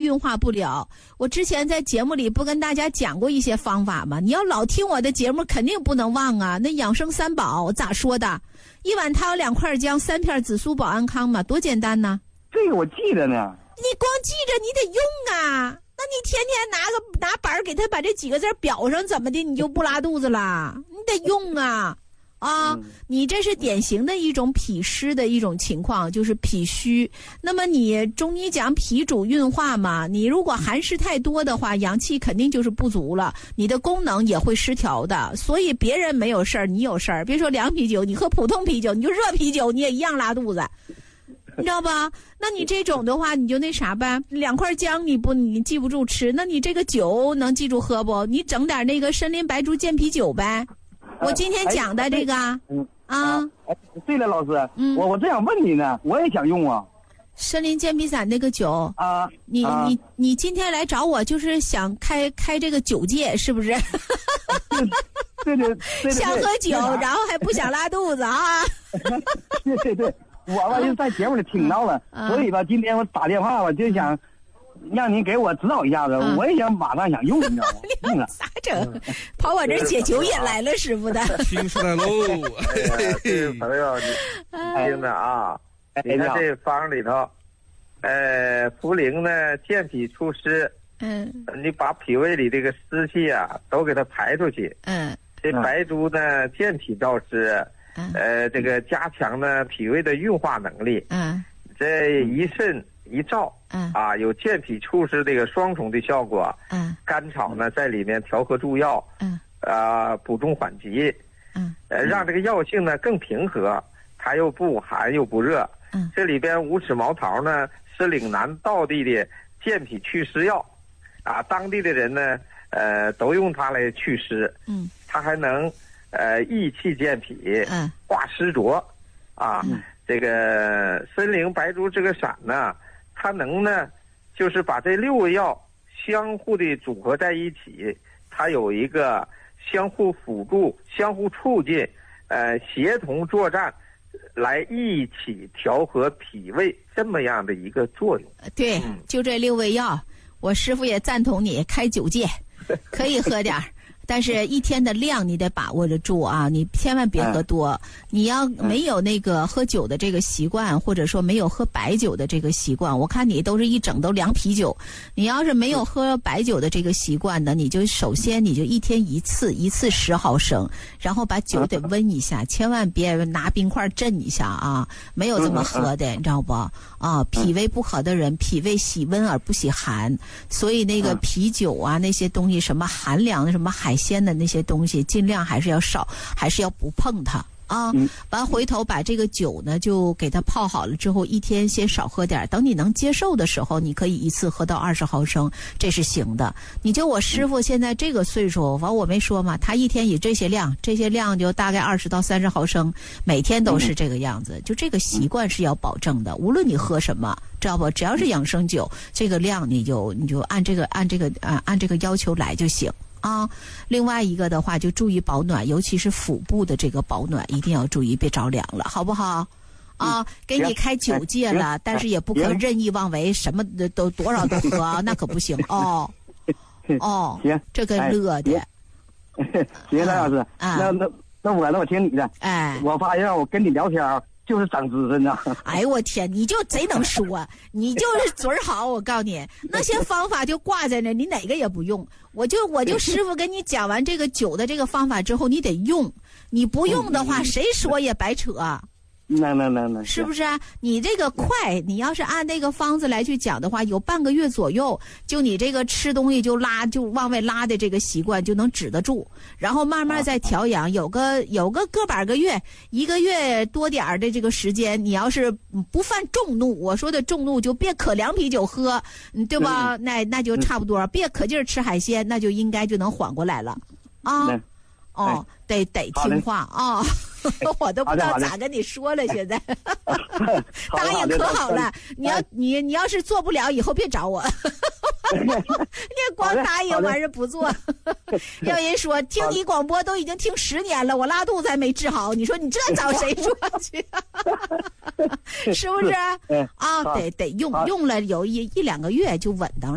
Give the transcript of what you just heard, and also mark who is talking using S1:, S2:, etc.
S1: 运化不了。我之前在节目里不跟大家讲过一些方法吗？你要老听我的节目，肯定不能忘啊。那养生三宝咋说的？一碗汤2块姜，3片紫苏保安康嘛，多简单呢。
S2: 这个我记着呢。
S1: 你光记着，你得用啊。那你天天拿板给他把这几个字裱上，怎么的你就不拉肚子了？你得用啊。你这是典型的一种脾湿的一种情况，就是脾虚。那么你中医讲脾主运化嘛，你如果寒湿太多的话，阳气肯定就是不足了，你的功能也会失调的。所以别人没有事儿，你有事儿。别说凉啤酒，你喝普通啤酒，你就热啤酒，你也一样拉肚子。你知道吧？那你这种的话，你就那啥呗，2块姜你记不住吃，那你这个酒能记住喝不？你整点那个参苓白术健脾酒呗。我今天讲的这个
S2: 对了，老师，我这样问你呢，我也想用啊。
S1: 参苓健脾散那个酒啊，你今天来找我就是想开这个酒戒，是不是？
S2: 对，
S1: 想喝酒，然后还不想拉肚子啊？
S2: 对，我就在节目里听到了，所以吧，今天我打电话我就想让您给我指导一下子，我也想马上想用，你知道吗？用了
S1: 咋整？跑我这儿解酒瘾来了，师傅的。
S3: 听出来喽！
S4: 这位朋友，你听着啊，你看这方里头，茯苓呢健脾祛湿，你把脾胃里这个湿气啊都给它排出去，这白术呢健脾燥湿，这个加强呢脾胃的运化能力，这一肾一燥，有健脾祛湿这个双重的效果，甘草呢在里面调和助药，补中缓急，让这个药性呢更平和，它又不寒又不热，这里边无齿毛桃呢是岭南道地的健脾祛湿药，当地的人呢都用它来祛湿，它还能益气健脾，化湿浊，这个参苓白术这个散呢，它能呢就是把这6味药相互的组合在一起，它有一个相互辅助、相互促进，协同作战，来一起调和脾胃这么样的一个作用。
S1: 对，就这6味药，我师傅也赞同你开酒戒，可以喝点儿。但是一天的量你得把握着住啊，你千万别喝多。你要没有那个喝酒的这个习惯，或者说没有喝白酒的这个习惯，我看你都是一整都凉啤酒。你要是没有喝白酒的这个习惯呢，你就首先你就一天一次10毫升，然后把酒得温一下，千万别拿冰块震一下啊，没有这么喝的，你知道不？脾胃不好的人，脾胃喜温而不喜寒，所以那个啤酒啊那些东西，什么寒凉的什么海鲜的那些东西尽量还是要少，还是要不碰它啊。完回头把这个酒呢就给它泡好了之后，一天先少喝点，等你能接受的时候，你可以一次喝到20毫升，这是行的。你就我师傅现在这个岁数，完我没说嘛，他一天以这些量就大概20到30毫升，每天都是这个样子，就这个习惯是要保证的，无论你喝什么，知道不？只要是养生酒，这个量你就按这个要求来就行。另外一个的话就注意保暖，尤其是腹部的这个保暖一定要注意，别着凉了，好不好？给你开酒戒了，但是也不可任意妄为，什么的都多少都喝，那可不行哦。
S2: 行，
S1: 这个乐的。
S2: 行，赖老师，那我听你的。我发现我跟你聊天就是长知识呢。
S1: 哎呦我天，你就贼能说，你就是嘴好。我告诉你，那些方法就挂在那，你哪个也不用。我就师傅跟你讲完这个酒的这个方法之后，你得用。你不用的话，谁说也白扯。
S2: 那
S1: 是不是啊？你这个快，你要是按那个方子来去讲的话，有半个月左右，就你这个吃东西就往外拉的这个习惯就能止得住，然后慢慢再调养，有个个把个月，1个月多点儿的这个时间，你要是不犯众怒，我说的众怒就别可凉啤酒喝，对吧？那就差不多，别可劲儿吃海鲜，那就应该就能缓过来了啊。得听话啊！我都不知道咋跟你说了，现在答应可好了。你要是做不了，以后别找我。你光答应完人不做，要人说听你广播都已经听10年了，我拉肚子还没治好，你说你这找谁说去？是不是？得用了有1-2个月就稳当了。